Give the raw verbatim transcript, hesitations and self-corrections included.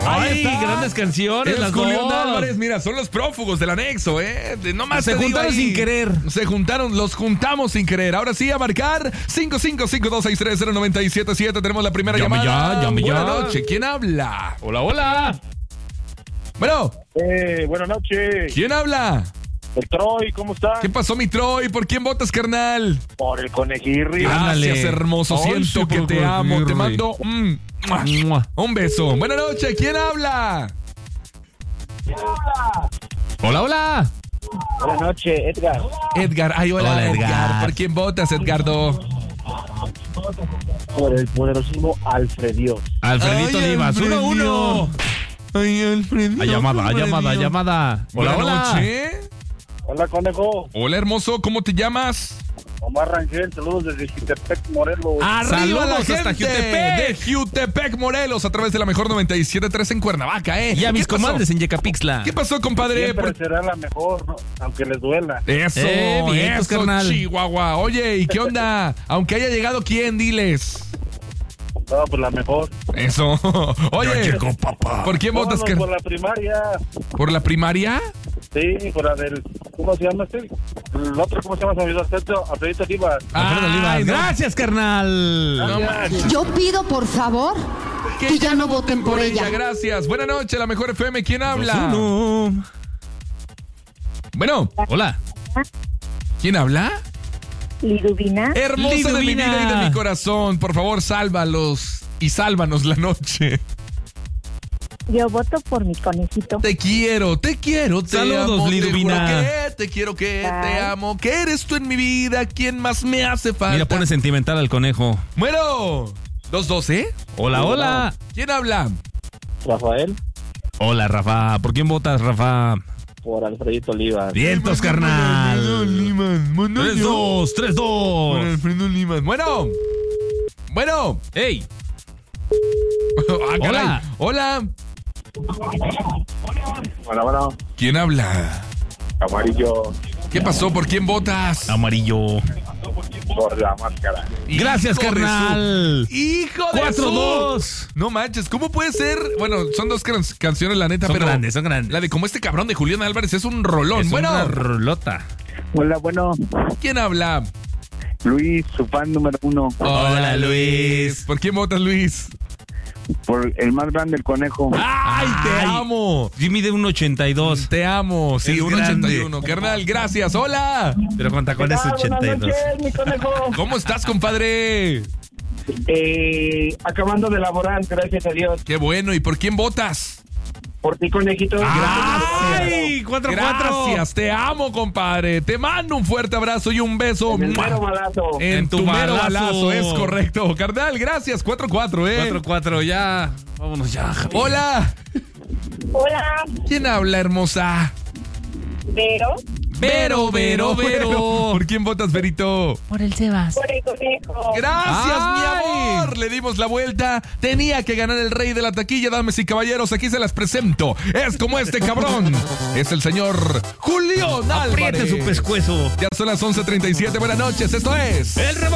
Ay, grandes canciones. Es las Julián dos. Álvarez, mira, son los prófugos del anexo, ¿eh? De- No más Se te digo juntaron ahí. sin querer. Se juntaron, los juntamos sin querer. Ahora sí, a marcar cinco cinco cinco dos seis tres cero nueve siete siete. Tenemos la primera Llame llamada. ya, llame Buenas ya. noches, ¿quién habla? Hola, hola. Bueno, Eh, buenas noches. ¿quién habla? El Troy, ¿cómo está? ¿Qué pasó, mi Troy? ¿Por quién votas, carnal? Por el conejirri. Gracias, Ándale. hermoso. Ay, Siento sí, que por te favor, amo. Te Rey. mando un, Mua. un beso. Buenas noches, ¿quién habla? Hola, hola. Buenas noches, Edgar. Edgar. Ay, hola, Hola, Edgar. Edgar. ¿Por quién votas, Edgardo? Por el poderosísimo Alfredios. Alfredito Ay, Olivas. Alfredio. Uno, uno. Ay, Alfredo. A llamada, a llamada, a llamada. Hola, Buenas hola. noches. Hola, conejo. Hola, hermoso. ¿Cómo te llamas? Omar Rangel, saludos desde Jutepec, Morelos. Arriba Saludos la hasta gente Jutepec. de Jutepec, Morelos, a través de la mejor noventa y siete punto tres en Cuernavaca, ¿eh? Y a mis ¿Qué pasó? comadres en Yecapixtla. ¿Qué pasó, compadre? Siempre Por- será la mejor, ¿no? Aunque les duela. Eso, Eh, vientos, eso, carnal. Chihuahua. Oye, ¿y qué onda? Aunque haya llegado, ¿quién? Diles. No, pues la mejor. Eso. Oye, papá. ¿por quién votas? Vámonos car- por la primaria. ¿Por la primaria? Sí, por la del... ¿Cómo se llama este? El otro, ¿cómo se llama? Se me olvidó. Alfredo, Alfredito Olivas. Alfredo Olivas. Ay, no. Gracias, carnal. No manches. Yo pido, por favor, que ya no voten por ella. Gracias. Buenas noches, la mejor F M. ¿Quién habla? Uno. Bueno, Hola. ¿quién habla? Liduvina. Hermosa de mi Liduvina. vida y de mi corazón. Por favor, sálvalos y sálvanos la noche. Yo voto por mi conejito. Te quiero, te quiero, te Saludos, amo. Liduvina. Te juro que te quiero, que te Bye. amo. Que eres tú en mi vida, quien más me hace falta. Mira, pone sentimental al conejo. Bueno, dos dos, ¿eh? Hola, hola. ¿Quién habla? Rafael, Hola, Rafa. ¿Por quién votas, Rafa? por Alfredito Olivas. Vientos, carnal. Tres, dos, tres, dos. Alfredo Limas. Bueno. Bueno. Ey. Ah, caray. Hola. Hola. Bueno, bueno. ¿Quién habla? Amarillo ¿Qué pasó? ¿Por quién votas? Amarillo. por la máscara. Gracias, Hijo de carnal. su- Hijo de Cuatro, su- dos. No manches, ¿cómo puede ser? Bueno, son dos can- canciones, la neta, Son pero grandes, son grandes. la de como este cabrón de Julián Álvarez es un rolón. Es Bueno, una rolota. Hola, bueno. ¿quién habla? Luis, su fan número uno. Hola, Luis. ¿Por quién votas, Luis? Por el más grande, el conejo. ¡Ay, te Ay. amo! Jimmy de un ochenta y dos. Te amo. Sí, Es un ochenta y grande. uno. Carnal, gracias. Hola. Pero con tacones ochenta y dos. mi conejo. ¿Cómo estás, compadre? Eh, acabando de elaborar, gracias a Dios. Qué bueno. ¿Y por quién votas? Por ti, conejito. ¡Ay! cuatro, cuatro. Gracias. Te amo, compadre. Te mando un fuerte abrazo y un beso. En el ¡Mua! mero balazo. En, En tu, tu mero balazo. balazo. Es correcto. Carnal, gracias. cuatro cuatro, ¿eh? cuatro, cuatro, ya. Vámonos ya, Javi. Hola. Hola, ¿Quién habla, hermosa? Vero, Vero, Vero, Vero. Vero. ¿Por quién votas, Verito? por el conejo. Gracias, Ay. mi amor. Le dimos la vuelta. Tenía que ganar el rey de la taquilla, damas y caballeros. Aquí se las presento. Es como este cabrón. Es el señor Julián Álvarez. Apriete su pescuezo. Ya son las once treinta y siete. Buenas noches. Esto es... El rebote.